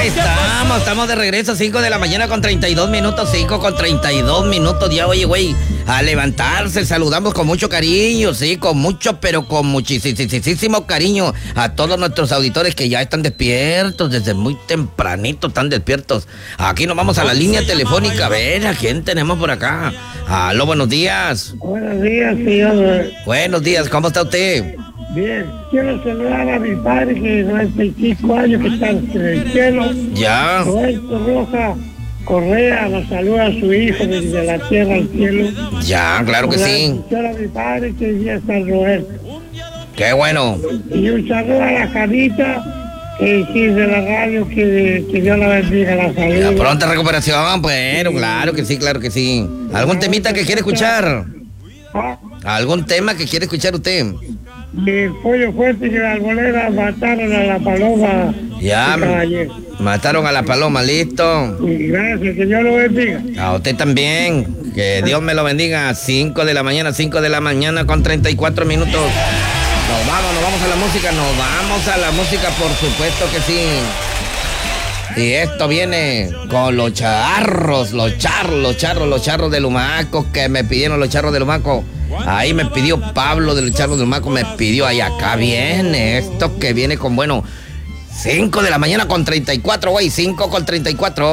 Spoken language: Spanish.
Estamos de regreso, 5 de la mañana con 32 minutos, 5 con 32 minutos. Ya, oye, güey, a levantarse, saludamos con mucho cariño, sí, con mucho, pero con muchísimo cariño a todos nuestros auditores que ya están despiertos, desde muy tempranito están despiertos. Aquí nos vamos a la línea telefónica, a ver, ¿a quién tenemos por acá? Aló, buenos días. Buenos días, señor. Buenos días, ¿cómo está usted? Bien, quiero saludar a mi padre que 95 años que está en el cielo. Ya. Roberto Roja Correa nos saluda a su hijo desde la tierra al cielo. Ya, claro que sí. Quiero a mi padre que ya está en Roberto. Qué bueno. Y un saludo a la Janita, que sí de la radio, que Dios la bendiga, la salud. La pronta recuperación, bueno, claro que sí, claro que sí. ¿Algún temita que quiere escuchar? ¿Algún tema que quiere escuchar usted? El pollo fuerte que la arbolera mataron a la paloma. Ya, mataron a la paloma, listo. Y gracias, que Dios lo bendiga. A usted también, que Dios me lo bendiga. 5 de la mañana con 34 minutos. Nos vamos a la música, por supuesto que sí. Y esto viene con los charros de Lumaco, que me pidieron los charros de Lumaco. Ahí me pidió Pablo de los charros de Lumaco, me pidió, ahí acá viene esto que viene con, bueno, 5 de la mañana con 34, güey, 5 con 34.